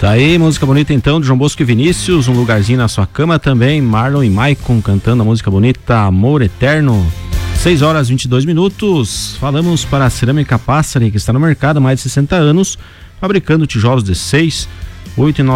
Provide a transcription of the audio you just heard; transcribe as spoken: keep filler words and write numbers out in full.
Tá aí, música bonita então, de João Bosco e Vinícius, Um Lugarzinho na Sua Cama também, Marlon e Maicon cantando a música bonita Amor Eterno. seis horas e vinte e dois minutos, falamos para a Cerâmica Passari, que está no mercado há mais de sessenta anos, fabricando tijolos de seis, oito e nove